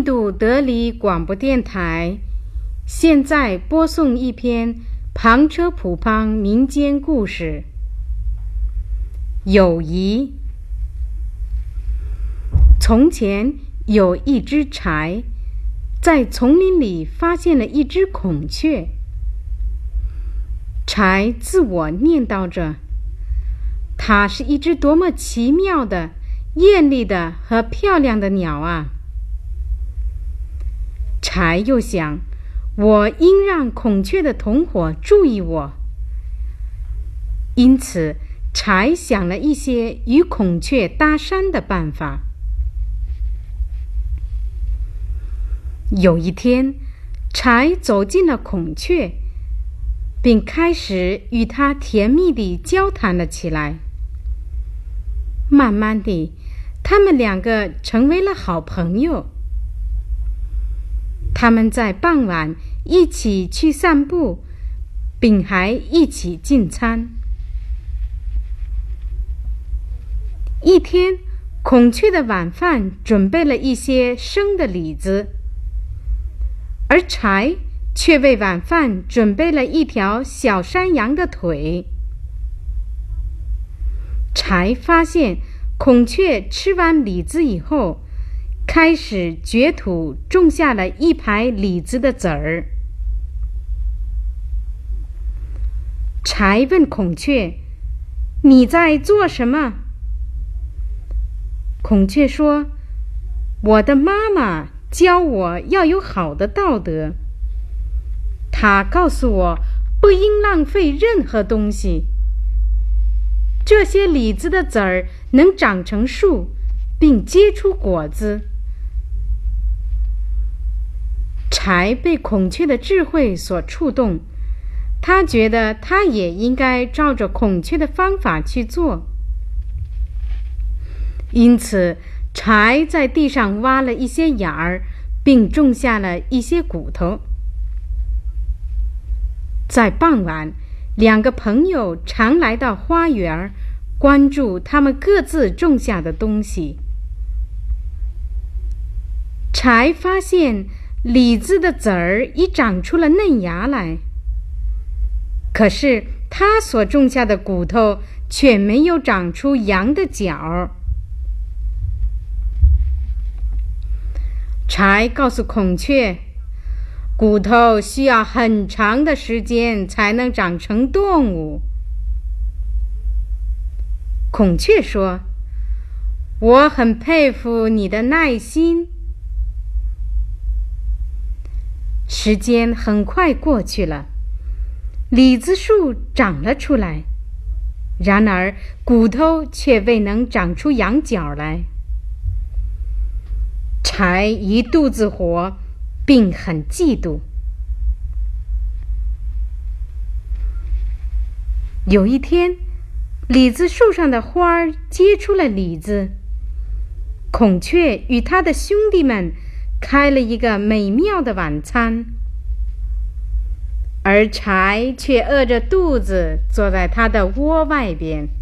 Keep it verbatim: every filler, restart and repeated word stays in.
度德里广播电台现在播送一篇旁车普邦民间故事。友谊。从前有一只柴，在丛林里发现了一只孔雀。柴自我念叨着，它是一只多么奇妙的、艳丽的和漂亮的鸟啊！柴又想，我应让孔雀的同伙注意我。因此，柴想了一些与孔雀搭讪的办法。有一天，柴走进了孔雀，并开始与它甜蜜地交谈了起来。慢慢地，他们两个成为了好朋友。他们在傍晚一起去散步，并还一起进餐。一天，孔雀的晚饭准备了一些生的李子，而柴却为晚饭准备了一条小山羊的腿。柴发现孔雀吃完李子以后，开始掘土种下了一排李子的籽儿。柴问孔雀：“你在做什么？”孔雀说：“我的妈妈教我要有好的道德。她告诉我不应浪费任何东西。这些李子的籽儿能长成树，并结出果子。”柴被孔雀的智慧所触动，他觉得他也应该照着孔雀的方法去做。因此，柴在地上挖了一些眼儿，并种下了一些骨头。在傍晚，两个朋友常来到花园，关注他们各自种下的东西。柴发现李子的籽儿已长出了嫩芽来，可是他所种下的骨头却没有长出羊的角。柴告诉孔雀，骨头需要很长的时间才能长成动物。孔雀说：“我很佩服你的耐心。”时间很快过去了，李子树长了出来，然而骨头却未能长出羊角来。柴一肚子火，并很嫉妒。有一天，李子树上的花儿结出了李子，孔雀与他的兄弟们开了一个美妙的晚餐，而柴却饿着肚子坐在他的窝外边。